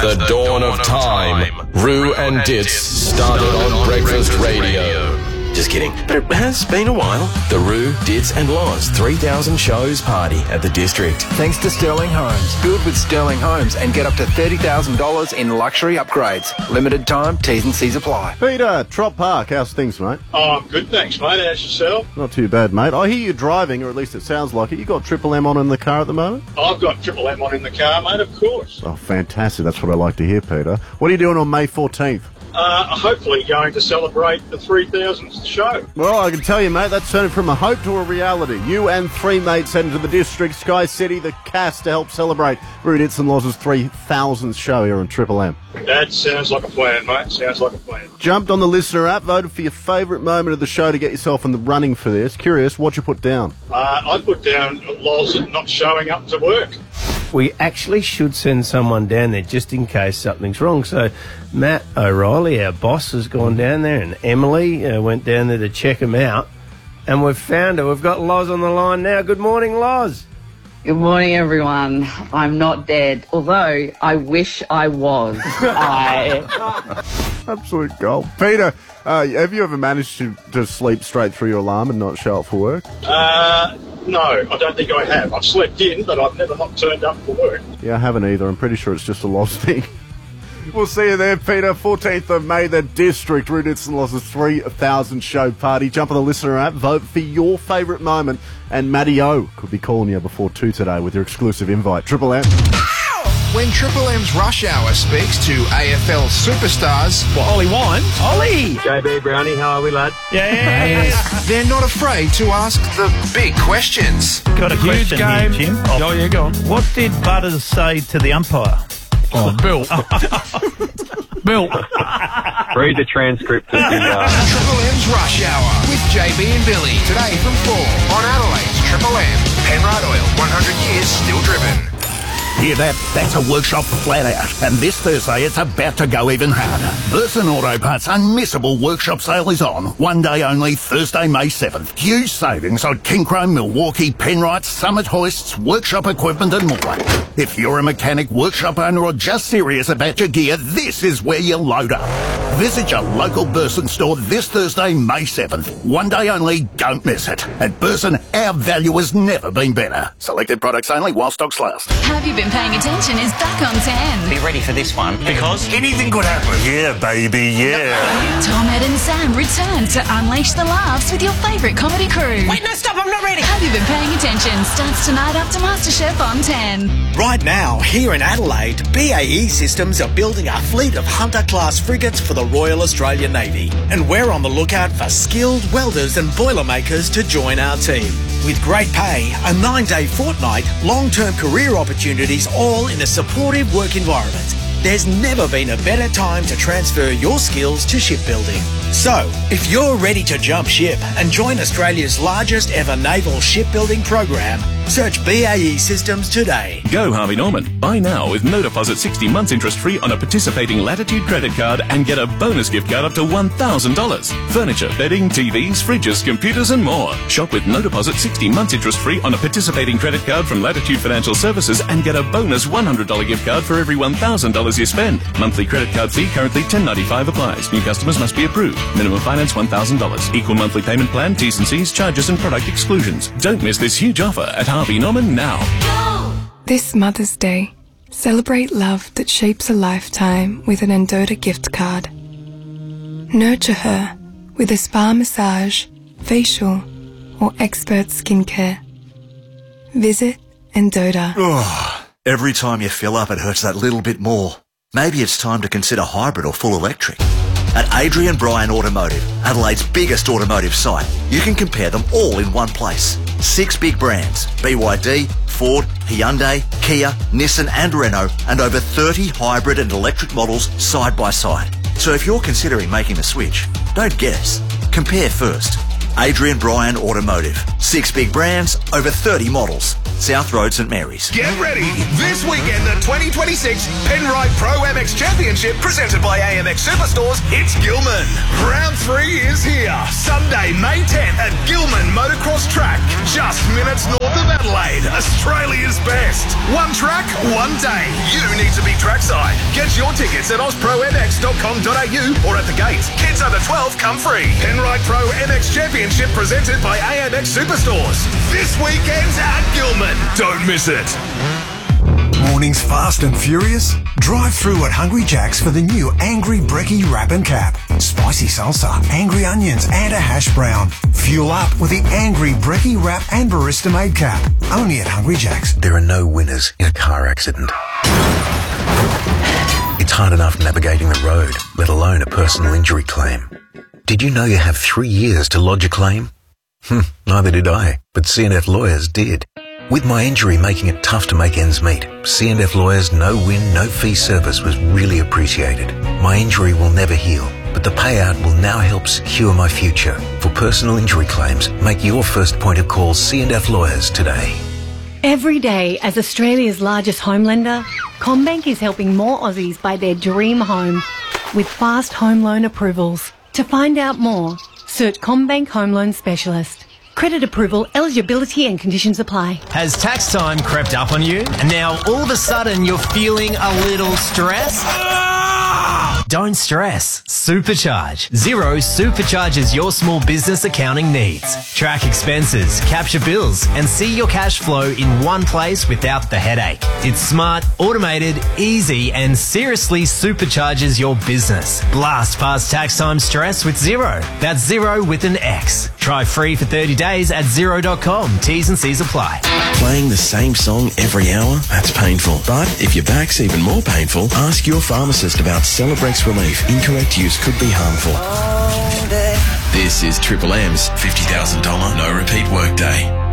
the dawn of time. Roo and Ditz started on Breakfast Radio. Just kidding, but it has been a while. The Roo, Ditz and Loz 3000 shows party at the District. Thanks to Sterling Homes. Build with Sterling Homes and get up to $30,000 in luxury upgrades. Limited time, T's and C's apply. Peter, Trop Park, how's things, mate? Oh, I'm good, thanks, mate. How's yourself? Not too bad, mate. I hear you driving, or at least it sounds like it. You got Triple M on in the car at the moment? I've got Triple M on in the car, mate, of course. Oh, fantastic. That's what I like to hear, Peter. What are you doing on May 14th? Hopefully going to celebrate the 3000th show. Well, I can tell you, mate, that's turning from a hope to a reality. You and three mates heading to the District, Sky City, the Cass to help celebrate Roo, Ditz and Loz's 3000th show here on Triple M. That sounds like a plan, mate. Sounds like a plan. Jumped on the listener app, voted for your favourite moment of the show to get yourself in the running for this. Curious, what'd you put down? I put down Loz not showing up to work. We actually should send someone down there just in case something's wrong. So Matt O'Reilly, our boss, has gone down there, and Emily went down there to check him out. And we've found her. We've got Loz on the line now. Good morning, Loz. Good morning, everyone. I'm not dead, although I wish I was. Absolute gold. Peter, have you ever managed to sleep straight through your alarm and not show up for work? No, I don't think I have. I've slept in, but I've never not turned up for work. Yeah, I haven't either. I'm pretty sure it's just a Loz thing. We'll see you there, Peter. 14th of May, the District, Roo, Ditz and Loz's 3000 show party. Jump on the listener app, vote for your favourite moment, and Matty O could be calling you before 2 today with your exclusive invite. Triple M. When Triple M's Rush Hour speaks to AFL superstars... Well, Ollie Wine. Ollie! JB Brownie, how are we, lad? Yes! They're not afraid to ask the big questions. Got a Huge question game. here, Jim. Oh, yeah, go on. What did Butters say to the umpire? Oh, Bill. Bill. Read the transcript of the... Triple M's Rush Hour with JB and Billy. Today from 4 on Adelaide's Triple M. Penrite Oil, 100 years still driven. Hear that? That's a workshop flat out. And this Thursday, it's about to go even harder. Burson Auto Parts' unmissable workshop sale is on. One day only, Thursday, May 7th. Huge savings on King Chrome, Milwaukee, Penrite, Summit hoists, workshop equipment and more. If you're a mechanic, workshop owner or just serious about your gear, this is where you load up. Visit your local Burson store this Thursday, May 7th. One day only, don't miss it. At Burson, our value has never been better. Selected products only while stocks last. Have you been paying attention is back on 10. Be ready for this one, because anything could happen. Yeah, baby, yeah. Tom, Ed and Sam return to unleash the laughs with your favourite comedy crew. Wait, no, stop, I'm not ready. Have you been paying attention? Starts tonight after MasterChef on 10. Right now, here in Adelaide, BAE Systems are building a fleet of Hunter-class frigates for the Royal Australian Navy. And we're on the lookout for skilled welders and boilermakers to join our team. With great pay, a 9-day fortnight, long-term career opportunities, all in a supportive work environment. There's never been a better time to transfer your skills to shipbuilding. So, if you're ready to jump ship and join Australia's largest ever naval shipbuilding program, search BAE Systems today. Go Harvey Norman. Buy now with no deposit 60 months interest free on a participating Latitude credit card and get a bonus gift card up to $1,000. Furniture, bedding, TVs, fridges, computers and more. Shop with no deposit 60 months interest free on a participating credit card from Latitude Financial Services and get a bonus $100 gift card for every $1,000 you spend. Monthly credit card fee currently $10.95 applies. New customers must be approved. Minimum finance $1,000. Equal monthly payment plan, T's and C's, charges and product exclusions. Don't miss this huge offer at Harvey Norman now. This Mother's Day, celebrate love that shapes a lifetime with an Endota gift card. Nurture her with a spa massage, facial, or expert skincare. Visit Endota. Oh, every time you fill up, it hurts that little bit more. Maybe it's time to consider hybrid or full electric. At Adrian Bryan Automotive, Adelaide's biggest automotive site, you can compare them all in one place. 6 big brands, BYD, Ford, Hyundai, Kia, Nissan and Renault, and over 30 hybrid and electric models side by side. So if you're considering making the switch, don't guess. Compare first. Adrian Bryan Automotive. 6 big brands, over 30 models. South Road, St Mary's. Get ready. This weekend, the 2026 Penrite Pro MX Championship presented by AMX Superstores. It's Gilman. Round 3 is here. Sunday, May 10th at Gilman Motocross Track. Just minutes north of Adelaide. Australia's best. One track, one day. You need to be trackside. Get your tickets at ozpromx.com.au or at the gates. Kids under 12 come free. Penrite Pro MX Championship presented by AMX Superstores. This weekend's at Gilman. Don't miss it. Mornings fast and furious? Drive through at Hungry Jack's for the new Angry Brekkie Wrap and Cap. Spicy salsa, angry onions and a hash brown. Fuel up with the Angry Brekkie Wrap and Barista Made Cap. Only at Hungry Jack's. There are no winners in a car accident. It's hard enough navigating the road, let alone a personal injury claim. Did you know you have 3 years to lodge a claim? Neither did I, but C&F Lawyers did. With my injury making it tough to make ends meet, C&F Lawyers' no-win, no-fee service was really appreciated. My injury will never heal, but the payout will now help secure my future. For personal injury claims, make your first point of call C&F Lawyers today. Every day, as Australia's largest home lender, CommBank is helping more Aussies buy their dream home with fast home loan approvals. To find out more, search CommBank Home Loan Specialist. Credit approval, eligibility and conditions apply. Has tax time crept up on you and now all of a sudden you're feeling a little stressed? Don't stress. Supercharge. Xero supercharges your small business accounting needs. Track expenses, capture bills, and see your cash flow in one place without the headache. It's smart, automated, easy, and seriously supercharges your business. Blast past tax time stress with Xero. That's Xero with an X. Try free for 30 days at Xero.com. T's and C's apply. Playing the same song every hour? That's painful. But if your back's even more painful, ask your pharmacist about Celebrex Relief. Incorrect use could be harmful. This is Triple M's $50,000 no repeat workday.